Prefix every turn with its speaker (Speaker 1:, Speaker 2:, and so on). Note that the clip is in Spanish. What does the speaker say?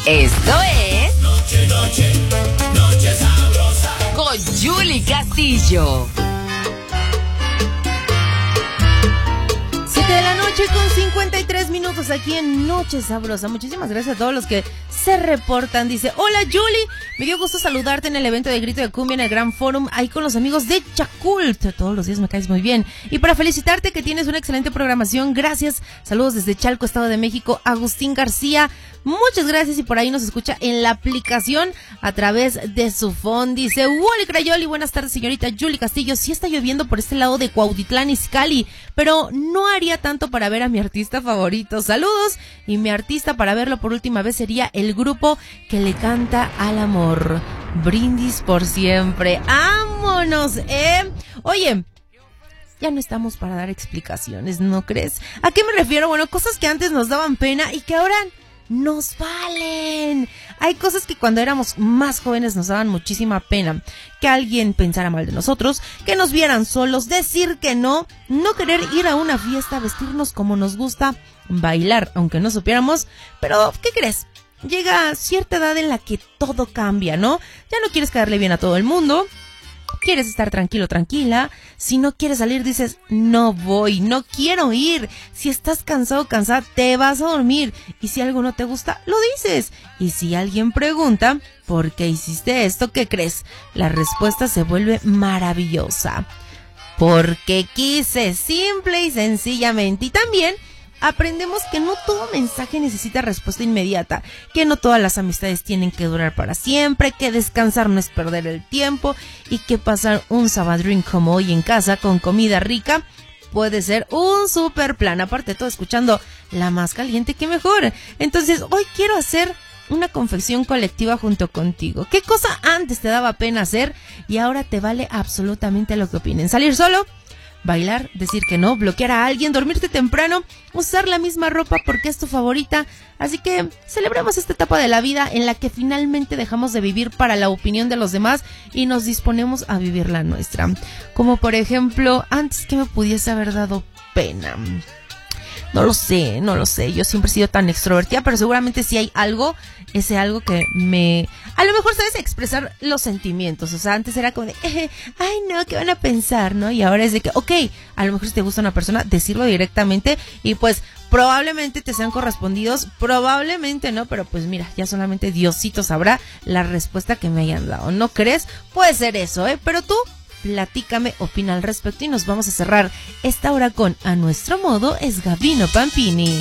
Speaker 1: Esto es Noche Sabrosa con Yuli Castillo.
Speaker 2: 7 de la noche con 53 minutos aquí en Noche Sabrosa. Muchísimas gracias a todos los que se reportan. Dice, hola Yuli, me dio gusto saludarte en el evento de Grito de Cumbia en el Gran Forum, ahí con los amigos de Yakult. Todos los días me caes muy bien. Y para felicitarte que tienes una excelente programación, gracias. Saludos desde Chalco, Estado de México, Agustín García. Muchas gracias y por ahí nos escucha en la aplicación a través de su phone. Dice, Wally Crayoli, buenas tardes señorita Yuli Castillo. Sí está lloviendo por este lado de Cuautitlán, Izcalli, pero no haría tanto para ver a mi artista favorito. Saludos. Y mi artista para verlo por última vez sería el grupo que le canta al amor. Brindis por siempre. ¡Vámonos! Oye, ya no estamos para dar explicaciones, ¿no crees? ¿A qué me refiero? Bueno, cosas que antes nos daban pena y que ahora nos valen. Hay cosas que cuando éramos más jóvenes nos daban muchísima pena. Que alguien pensara mal de nosotros, que nos vieran solos, decir que no querer ir a una fiesta, vestirnos como nos gusta, bailar, aunque no supiéramos. Pero, ¿qué crees? Llega cierta edad en la que todo cambia, ¿no? Ya no quieres caerle bien a todo el mundo. Quieres estar tranquilo, tranquila. Si no quieres salir, dices, no voy, no quiero ir. Si estás cansado, cansada, te vas a dormir. Y si algo no te gusta, lo dices. Y si alguien pregunta, ¿por qué hiciste esto? ¿Qué crees? La respuesta se vuelve maravillosa. Porque quise, simple y sencillamente. Y también aprendemos que no todo mensaje necesita respuesta inmediata, que no todas las amistades tienen que durar para siempre, que descansar no es perder el tiempo y que pasar un sabadrín como hoy en casa con comida rica puede ser un super plan. Aparte de todo, escuchando la más caliente, que mejor. Entonces, hoy quiero hacer una confesión colectiva junto contigo. ¿Qué cosa antes te daba pena hacer y ahora te vale absolutamente lo que opinen? ¿Salir solo? Bailar, decir que no, bloquear a alguien, dormirte temprano, usar la misma ropa porque es tu favorita. Así que celebremos esta etapa de la vida en la que finalmente dejamos de vivir para la opinión de los demás y nos disponemos a vivir la nuestra. Como por ejemplo, antes que me pudiese haber dado pena. No lo sé. Yo siempre he sido tan extrovertida, pero seguramente sí hay algo, ese algo que me... A lo mejor sabes expresar los sentimientos. O sea, antes era como de, ay no, ¿qué van a pensar? ¿No? Y ahora es de que, ok, a lo mejor si te gusta una persona, decirlo directamente y pues probablemente te sean correspondidos, probablemente no, pero pues mira, ya solamente Diosito sabrá la respuesta que me hayan dado. ¿No crees? Puede ser eso, pero tú platícame, opina al respecto y nos vamos a cerrar esta hora con A Nuestro Modo es Gabino Pampini.